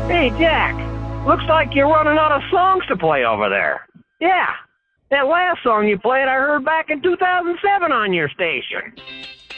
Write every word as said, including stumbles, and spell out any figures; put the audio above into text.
Hey, Jack. Looks like you're running out of songs to play over there. Yeah. That last song you played I heard back in two thousand seven on your station.